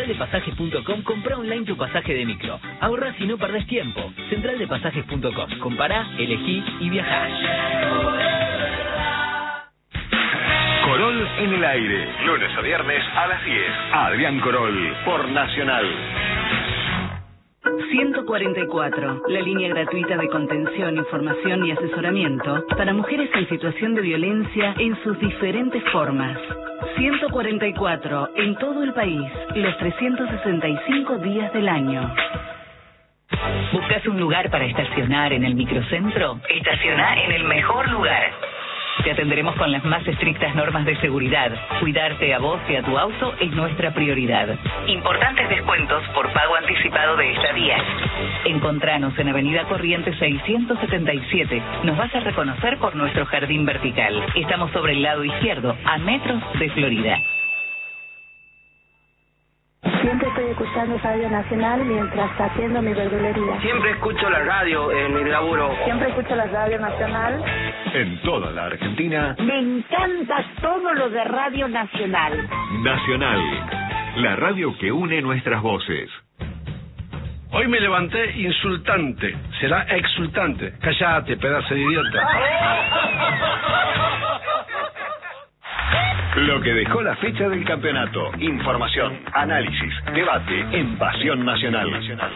centraldepasajes.com, compra online tu pasaje de micro. Ahorrás y no perdés tiempo. Centraldepasajes.com. Compará, elegí y viajá. Corol en el aire, lunes a viernes a las 10. Adrián Corol, por Nacional. 144, la línea gratuita de contención, información y asesoramiento para mujeres en situación de violencia en sus diferentes formas. 144, en todo el país, los 365 días del año. ¿Buscas un lugar para estacionar en el microcentro? Estaciona en el mejor lugar. Te atenderemos con las más estrictas normas de seguridad. Cuidarte a vos y a tu auto es nuestra prioridad. Importantes descuentos por pago anticipado de estadías. Encontranos en Avenida Corrientes 677. Nos vas a reconocer por nuestro jardín vertical. Estamos sobre el lado izquierdo, a metros de Florida. Siempre estoy escuchando Radio Nacional mientras atiendo mi verdulería. Siempre escucho la radio en mi laburo. Siempre escucho la Radio Nacional. En toda la Argentina. Me encanta todo lo de Radio Nacional. Nacional, la radio que une nuestras voces. Hoy me levanté insultante. Será exultante. Cállate, pedazo de idiota. Lo que dejó la fecha del campeonato. Información, análisis, debate en Pasión Nacional.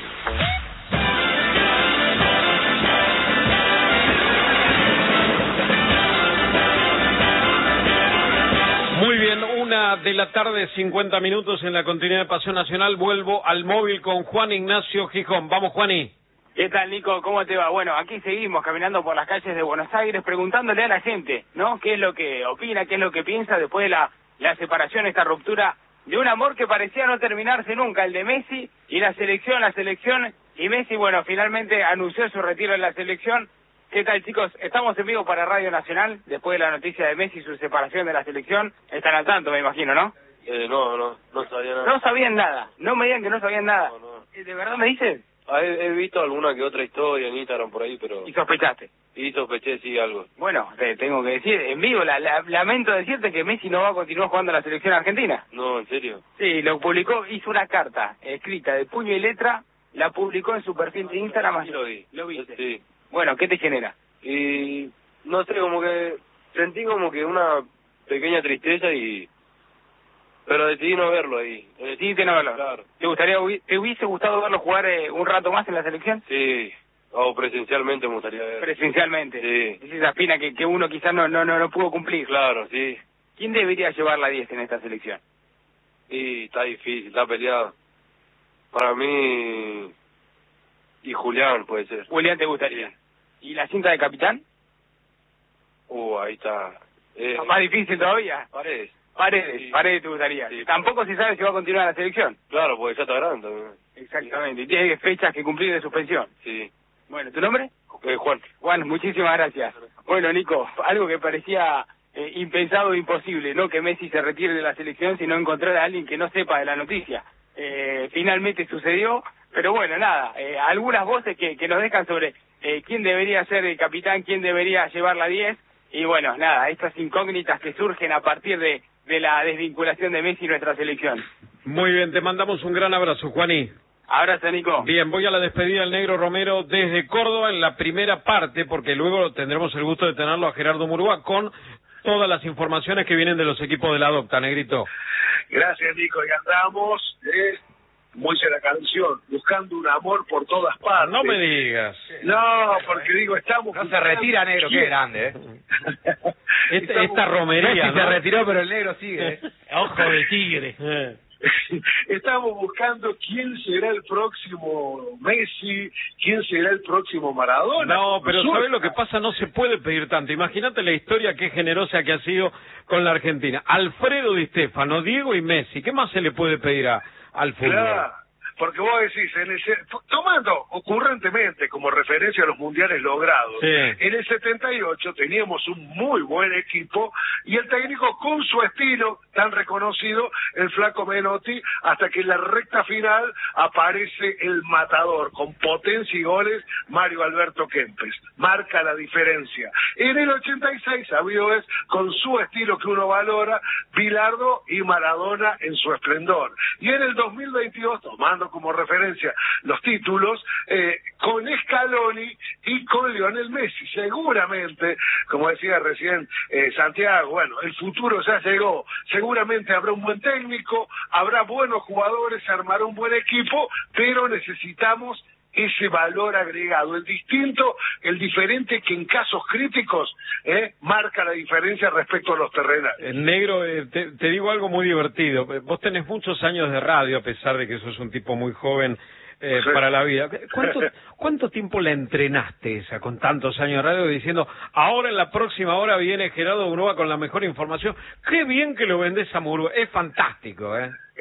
Muy bien, 1:00 PM, 50 en la continuidad de Pasión Nacional. Vuelvo al móvil con Juan Ignacio Gijón. Vamos, Juani. ¿Qué tal, Nico? ¿Cómo te va? Bueno, aquí seguimos caminando por las calles de Buenos Aires preguntándole a la gente, ¿no? ¿Qué es lo que opina, qué es lo que piensa después de la separación, esta ruptura de un amor que parecía no terminarse nunca, el de Messi y la selección, y Messi, bueno, finalmente anunció su retiro de la selección. ¿Qué tal, chicos? Estamos en vivo para Radio Nacional, después de la noticia de Messi y su separación de la selección. Están al tanto, me imagino, ¿no? No sabía nada. No sabían nada, no me digan que no sabían nada. No. ¿De verdad me dicen? He visto alguna que otra historia en Instagram por ahí, pero... ¿Y sospechaste? Y sospeché, sí, algo. Bueno, te tengo que decir, en vivo, lamento decirte que Messi no va a continuar jugando a la selección argentina. No, ¿en serio? Sí, lo publicó, hizo una carta escrita de puño y letra, la publicó en su perfil de Instagram. Sí, lo vi. ¿Lo viste? Sí. Bueno, ¿qué te genera? Y no sé, como que sentí como que una pequeña tristeza pero decidí no verlo ahí. Decidiste no verlo. Claro. ¿Te hubiese gustado verlo jugar un rato más en la selección? Sí, o presencialmente me gustaría ver. Presencialmente. Sí. Es esa espina que uno quizás no pudo cumplir. Claro, sí. ¿Quién debería llevar la 10 en esta selección? Y está difícil, está peleado. Para mí... Y Julián puede ser. Julián te gustaría. ¿Y la cinta de capitán? Ahí está. ¿Está más difícil todavía? Paredes te gustaría. Sí. Tampoco se sabe si va a continuar la selección. Claro, porque ya está grande también. Exactamente. Y tiene fechas que cumplir de suspensión. Sí. Bueno, ¿tu nombre? Juan. Juan, muchísimas gracias. Bueno, Nico, algo que parecía impensado e imposible, no que Messi se retire de la selección, sino encontrar a alguien que no sepa de la noticia. Finalmente sucedió, pero bueno, nada, algunas voces que nos dejan sobre quién debería ser el capitán, quién debería llevar la 10, y bueno, nada, estas incógnitas que surgen a partir de la desvinculación de Messi y nuestra selección. Muy bien, te mandamos un gran abrazo, Juani. Abrazo, Nico. Bien, voy a la despedida del Negro Romero desde Córdoba en la primera parte, porque luego tendremos el gusto de tenerlo a Gerardo Murúa con todas las informaciones que vienen de los equipos de la Docta, Negrito. Gracias, Nico, y andamos, como dice la canción, buscando un amor por todas partes. No me digas. No, porque digo, estamos... No se retira, Negro, qué grande, Esta romería, Messi, ¿no? Se retiró, pero el Negro sigue, Ojo de tigre. Estamos buscando quién será el próximo Messi, quién será el próximo Maradona. No, pero ¿sabes lo que pasa? No se puede pedir tanto. Imagínate la historia que generosa que ha sido con la Argentina. Alfredo Di Stéfano, Diego y Messi. ¿Qué más se le puede pedir al fútbol? Claro. porque vos decís, tomando ocurrentemente como referencia a los mundiales logrados, en el 78 teníamos un muy buen equipo y el técnico con su estilo tan reconocido, el Flaco Menotti, hasta que en la recta final aparece el matador con potencia y goles, Mario Alberto Kempes. Marca la diferencia. En el 86, sabido es, con su estilo que uno valora, Bilardo y Maradona en su esplendor. Y en el 2022, tomando como referencia los títulos, con Scaloni y con Lionel Messi. Seguramente, como decía recién Santiago, bueno, el futuro ya llegó. Seguramente habrá un buen técnico, habrá buenos jugadores, se armará un buen equipo, pero necesitamos ese valor agregado, el distinto, el diferente que en casos críticos marca la diferencia respecto a los terrenales. Negro, te digo algo muy divertido. Vos tenés muchos años de radio, a pesar de que sos un tipo muy joven para la vida. ¿Cuánto tiempo la entrenaste esa con tantos años de radio diciendo, ahora en la próxima hora viene Gerardo Murúa con la mejor información? Qué bien que lo vendés a Murúa, es fantástico,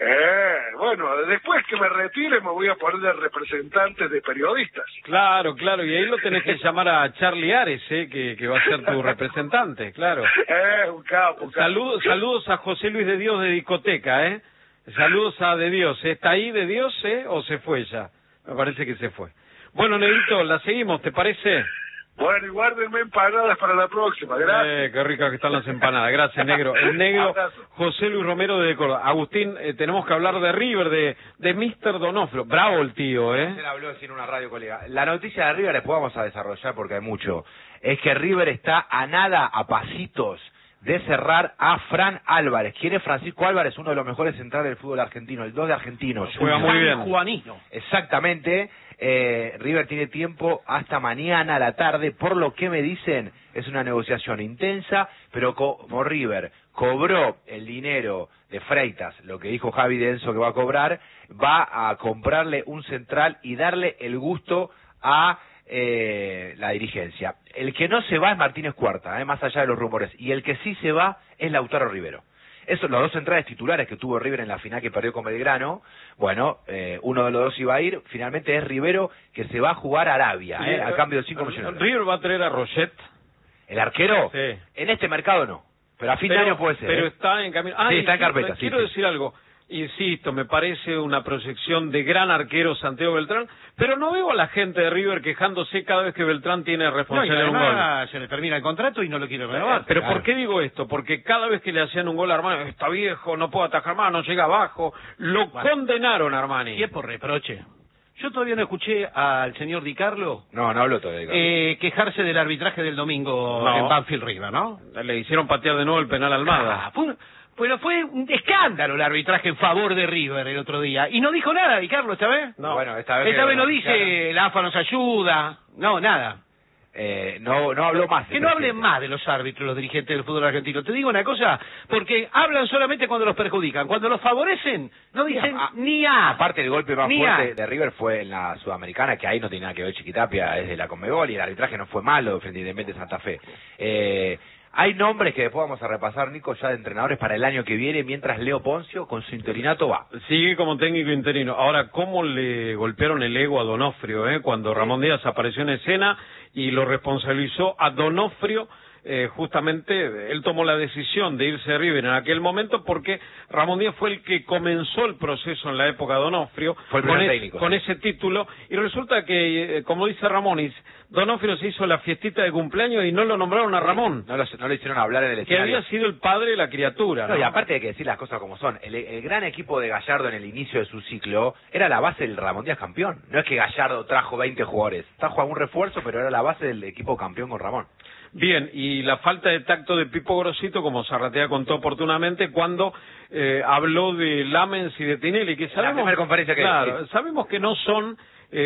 Bueno, después que me retire me voy a poner de representante de periodistas. Claro, y ahí lo tenés que llamar a Charlie Ares, que va a ser tu representante, claro. Un capo. Saludos a José Luis de Dios de Discoteca, Saludos a De Dios. ¿Está ahí De Dios, o se fue ya? Me parece que se fue. Bueno, Negrito, la seguimos, ¿te parece? Bueno, y guárdenme empanadas para la próxima, gracias. Qué ricas que están las empanadas, gracias, Negro. El Negro, José Luis Romero de Córdoba. Agustín, tenemos que hablar de River, de Mr. Donofrio. Bravo el tío, Él habló en una radio, colega. La noticia de River después vamos a desarrollar porque hay mucho. Es que River está a nada, a pasitos, de cerrar a Fran Álvarez. ¿Quién es Francisco Álvarez? Uno de los mejores centrales del fútbol argentino, el 2 de Argentinos. Juega muy bien. Juanino. Exactamente. River tiene tiempo hasta mañana a la tarde, por lo que me dicen, es una negociación intensa, pero como River cobró el dinero de Freitas, lo que dijo Javi Denso que va a cobrar, va a comprarle un central y darle el gusto a la dirigencia. El que no se va es Martínez Cuarta, más allá de los rumores, y el que sí se va es Lautaro Rivero. Esos los dos centrales titulares que tuvo River en la final que perdió con Belgrano. Bueno, uno de los dos iba a ir, finalmente es Rivero, que se va a jugar a Arabia, a cambio de 5 millones. ¿River va a traer a Roget? ¿El arquero? Sí. En este mercado no, pero a fin de año puede ser. Pero está en camino. Sí, está en carpeta. Quiero decir algo. Insisto, me parece una proyección de gran arquero Santiago Beltrán, pero no veo a la gente de River quejándose cada vez que Beltrán tiene responsabilidad de un gol. Se le termina el contrato y no lo quiere renovar. Pero ¿por qué digo esto? Porque cada vez que le hacían un gol a Armani, está viejo, no puede atajar más, no llega abajo, lo condenaron a Armani. Y es por reproche. Yo todavía no escuché al señor Di Carlo. No habló todavía Di Carlo. Quejarse del arbitraje del domingo en Banfield River, ¿no? Le hicieron patear de nuevo el penal a Almada. Pero fue un escándalo el arbitraje en favor de River el otro día. Y no dijo nada, Di Carlo, esta vez. No. Bueno, esta vez no dice, la AFA nos ayuda. No, nada. No habló más. Que no hablen más de los árbitros, los dirigentes del fútbol argentino. Te digo una cosa, porque hablan solamente cuando los perjudican. Cuando los favorecen, no dicen ni A. Aparte, el golpe más fuerte de River fue en la Sudamericana, que ahí no tiene nada que ver Chiquitapia, es de la Conmebol, y el arbitraje no fue malo frente a Independiente Santa Fe. Hay nombres que después vamos a repasar, Nico, ya de entrenadores para el año que viene, mientras Leo Poncio con su interinato va. Sigue como técnico interino. Ahora, ¿cómo le golpearon el ego a Donofrio, cuando Ramón Díaz apareció en escena y lo responsabilizó a Donofrio? Justamente él tomó la decisión de irse a River en aquel momento porque Ramón Díaz fue el que comenzó el proceso en la época de Donofrio con ese título, y resulta que, como dice Ramonis, Donofrio se hizo la fiestita de cumpleaños y no lo nombraron a Ramón. No lo hicieron hablar en el escenario. Que había sido el padre de la criatura. No, y aparte hay que decir las cosas como son. El gran equipo de Gallardo en el inicio de su ciclo era la base del Ramón Díaz campeón. No es que Gallardo trajo 20 jugadores. Trajo algún refuerzo, pero era la base del equipo campeón con Ramón. Bien, y la falta de tacto de Pipo Grosito, como Zarratea contó oportunamente, cuando habló de Lamens y de Tinelli, que sabemos, la primera conferencia que sabemos que no son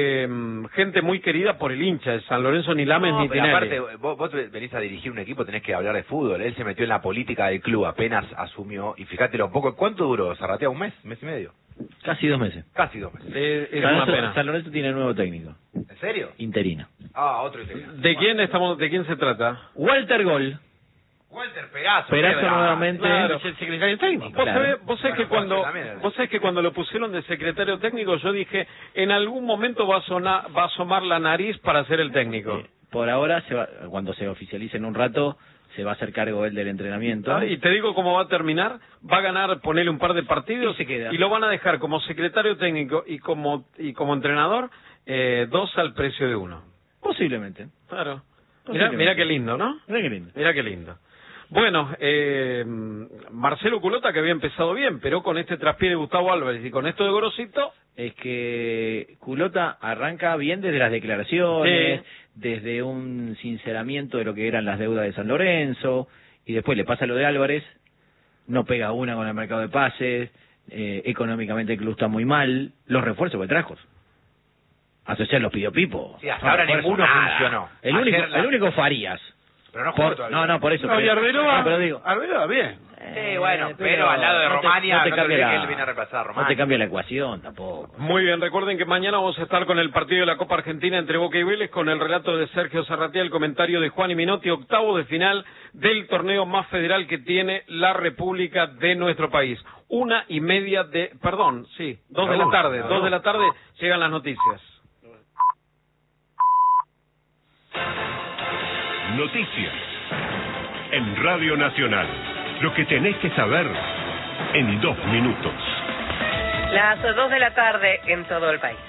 gente muy querida por el hincha de San Lorenzo, ni Lamens ni Tinelli. Aparte, vos venís a dirigir un equipo, tenés que hablar de fútbol. Él se metió en la política del club, apenas asumió, y fíjate lo poco. ¿Cuánto duró Zarratea? ¿Un mes? ¿Mes y medio? Casi 2 meses. Casi 2 meses. Es una pena. San Lorenzo tiene nuevo técnico. ¿En serio? Interino. Otro interino. ¿De quién se trata? Walter Gol. Walter Perazo. Perazo nuevamente. Claro, es el secretario técnico. Vos sabés que cuando lo pusieron de secretario técnico, yo dije, en algún momento va a asomar la nariz para ser el técnico. Sí. Por ahora, cuando se oficialice en un rato, se va a hacer cargo él del entrenamiento. Y te digo cómo va a terminar, va a ganar, ponerle un par de partidos y se queda. Y lo van a dejar como secretario técnico y como entrenador, 2 al precio de 1. Posiblemente. Claro. Mirá qué lindo, ¿no? Mirá qué lindo. Bueno, Marcelo Culota, que había empezado bien, pero con este traspié de Gustavo Álvarez y con esto de Gorosito... Es que Culota arranca bien desde las declaraciones, desde un sinceramiento de lo que eran las deudas de San Lorenzo, y después le pasa lo de Álvarez, no pega una con el mercado de pases, económicamente el club está muy mal, los refuerzos que trajo. Asociar los pidió Pipo. Sí, hasta ahora ninguno funcionó. El único Farías. Pero no por eso. No, y Arbeloa, pero digo, Arbeloa bien. Sí, bueno, pero al lado de Romania, no te cambia que él viene a reemplazar a Romania. No te cambia la ecuación tampoco. Muy bien, recuerden que mañana vamos a estar con el partido de la Copa Argentina entre Boca y Vélez, con el relato de Sergio Zarratea, el comentario de Juan y Minotti, octavo de final del torneo más federal que tiene la República de nuestro país. 2:30 de la tarde. 2 de la tarde llegan las noticias. Noticias en Radio Nacional. Lo que tenés que saber en 2 minutos. Las 2 de la tarde en todo el país.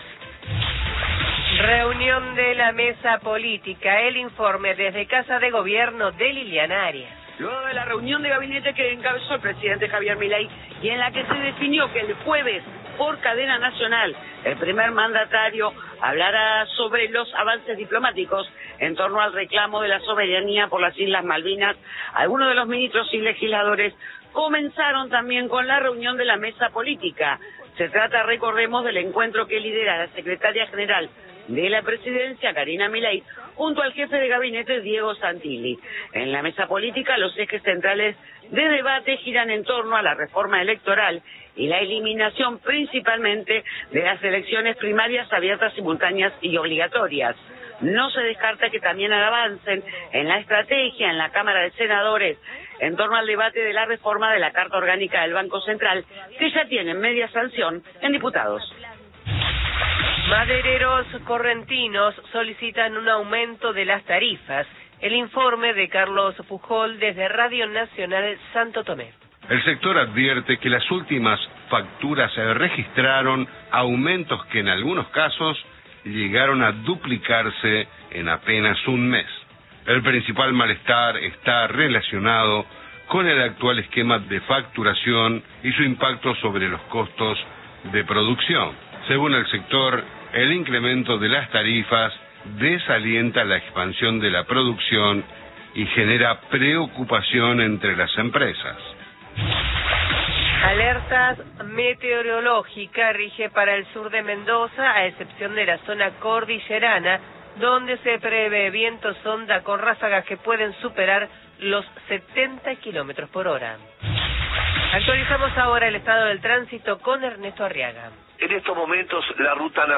Reunión de la mesa política. El informe desde Casa de Gobierno de Liliana Arias. Luego de la reunión de gabinete que encabezó el presidente Javier Milei y en la que se definió que el jueves, por cadena nacional, el primer mandatario hablará sobre los avances diplomáticos en torno al reclamo de la soberanía por las Islas Malvinas. Algunos de los ministros y legisladores comenzaron también con la reunión de la mesa política. Se trata, recordemos, del encuentro que lidera la secretaria general de la presidencia, Karina Milei, junto al jefe de gabinete, Diego Santilli. En la mesa política, los ejes centrales de debate giran en torno a la reforma electoral y la eliminación principalmente de las elecciones primarias abiertas, simultáneas y obligatorias. No se descarta que también avancen en la estrategia en la Cámara de Senadores en torno al debate de la reforma de la Carta Orgánica del Banco Central, que ya tienen media sanción en diputados. Madereros correntinos solicitan un aumento de las tarifas. El informe de Carlos Pujol desde Radio Nacional Santo Tomé. El sector advierte que las últimas facturas registraron aumentos que en algunos casos llegaron a duplicarse en apenas un mes. El principal malestar está relacionado con el actual esquema de facturación y su impacto sobre los costos de producción. Según el sector, el incremento de las tarifas desalienta la expansión de la producción y genera preocupación entre las empresas. Alertas meteorológica rige para el sur de Mendoza, a excepción de la zona cordillerana, donde se prevé vientos onda con ráfagas que pueden superar los 70 kilómetros por hora. Actualizamos ahora el estado del tránsito con Ernesto Arriaga. En estos momentos la ruta nacional